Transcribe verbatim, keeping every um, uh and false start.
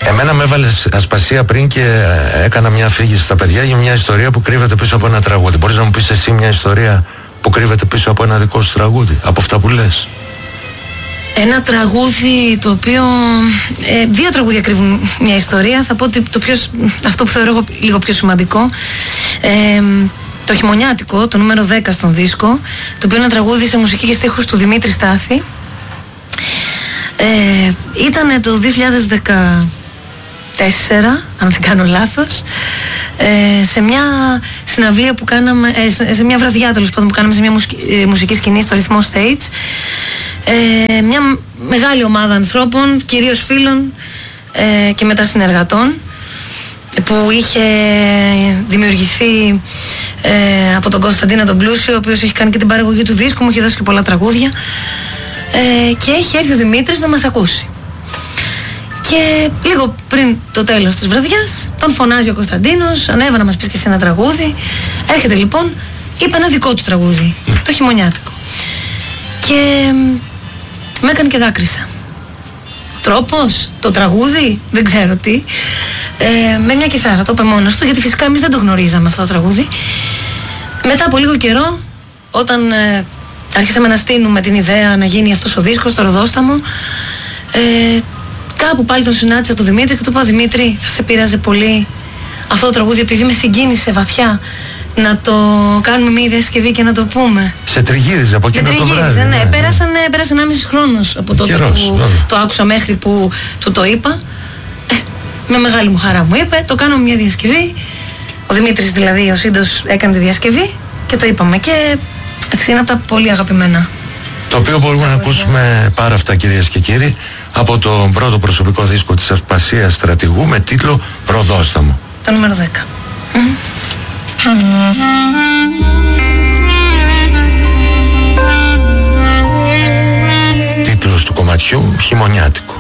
Εμένα με έβαλε ασπασία πριν και έκανα μια αφήγηση στα παιδιά για μια ιστορία που κρύβεται πίσω από ένα τραγούδι. Μπορείς να μου πεις εσύ μια ιστορία που κρύβεται πίσω από ένα δικό σου τραγούδι, από αυτά που λες? Ένα τραγούδι το οποίο... Ε, δύο τραγούδια κρύβουν μια ιστορία. Θα πω ότι το πιο, αυτό που θεωρώ εγώ λίγο πιο σημαντικό, ε, το χειμωνιάτικο, το νούμερο δέκα στον δίσκο, το οποίο είναι ένα τραγούδι σε μουσική και στίχους του Δημήτρη Στάθη. Ε, ήταν το δύο χιλιάδες δεκατέσσερα, αν δεν κάνω λάθος, ε, σε μια συναυλία που κάναμε, ε, σε, σε μια βραδιά τέλος πάντων που κάναμε σε μια μουσική, ε, μουσική σκηνή στο Ρυθμό Stage. Ε, μια μεγάλη ομάδα ανθρώπων, κυρίως φίλων ε, και μετά συνεργατών, που είχε δημιουργηθεί ε, από τον Κωνσταντίνο τον Πλούσιο, ο οποίος έχει κάνει και την παραγωγή του δίσκου, μου έχει δώσει και πολλά τραγούδια, ε, και έχει έρθει ο Δημήτρης να μας ακούσει. Και λίγο πριν το τέλος της βραδιάς τον φωνάζει ο Κωνσταντίνος, ανέβα να μας πεις και εσύ ένα τραγούδι. Έρχεται λοιπόν, είπε ένα δικό του τραγούδι, το χειμωνιάτικο, και με έκανε και δάκρυσα. Ο τρόπος, το τραγούδι, δεν ξέρω τι, ε, με μια κιθάρα, το είπε μόνος του, γιατί φυσικά εμείς δεν το γνωρίζαμε αυτό το τραγούδι. Μετά από λίγο καιρό, όταν ε, άρχισαμε να στείνουμε την ιδέα να γίνει αυτός ο δίσκος, το Ροδόσταμο, ε, κάπου πάλι τον συνάντησα τον Δημήτρη και του είπα: Δημήτρη, θα σε πειράζει πολύ αυτό το τραγούδι, επειδή με συγκίνησε βαθιά, να το κάνουμε μια διασκευή και να το πούμε. Σε τριγύριζε από εκείνο το βράδυ? Ναι, ναι. ναι. Πέρασαν, πέρασε ενάμιση χρόνος από τότε Καιρός, που ναι. το άκουσα μέχρι που του το είπα. Ε, με μεγάλη μου χαρά μου είπε: το κάνουμε μια διασκευή. Ο Δημήτρης δηλαδή, ο Σύντος, έκανε τη διασκευή και το είπαμε. Και είναι από τα πολύ αγαπημένα. Το οποίο μπορούμε να ακούσουμε πάρα αυτά, κυρίες και κύριοι, από τον πρώτο προσωπικό δίσκο της Ασπασίας Στρατηγού με τίτλο Ροδόσταμο. Το νούμερο δέκα. Τίτλος του κομματιού: Χειμωνιάτικο.